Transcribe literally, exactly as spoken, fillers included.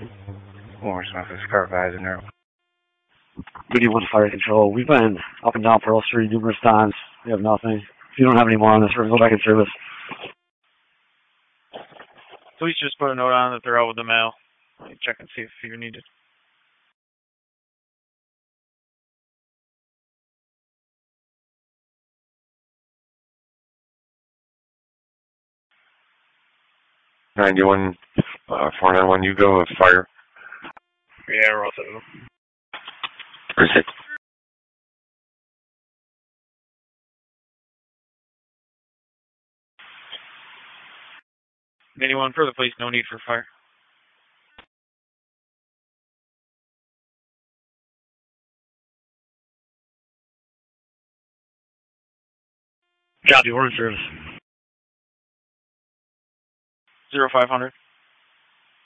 Orange Memphis, car advisor now. B D one Fire Control. We've been up and down Pearl Street numerous times. We have nothing. If you don't have any more on this, we're going to go back in service. Please just put a note on that they're out with the mail. Check and see if you're needed. ninety-one, uh, four nine one, you go with fire. Yeah, we're all set with them. Appreciate it. Anyone further, please? No need for fire. Copy, we're in service. Zero five hundred.